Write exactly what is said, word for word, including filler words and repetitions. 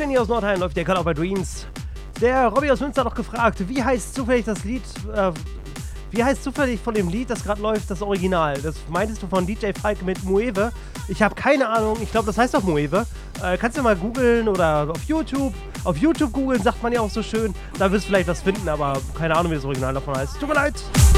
Danny aus Nordheim läuft der Call of My Dreams. Der Robby aus Münster hat noch gefragt, wie heißt zufällig das Lied, äh, wie heißt zufällig von dem Lied, das gerade läuft, das Original? Das meintest du von D J Falk mit Moeve? Ich habe keine Ahnung, ich glaube, das heißt doch Moeve. Äh, kannst du mal googeln oder auf YouTube. Auf YouTube googeln, sagt man ja auch so schön. Da wirst du vielleicht was finden, aber keine Ahnung, wie das Original davon heißt. Tut mir leid.